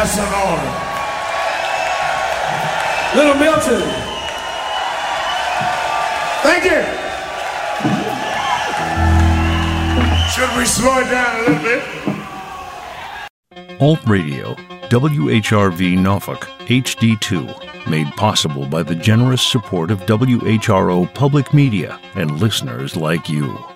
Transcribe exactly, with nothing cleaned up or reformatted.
That's some order. Little Milton. Thank you. Should we slow it down a little bit? Alt Radio, W H R V Norfolk, H D two, made possible by the generous support of W H R O Public Media and listeners like you.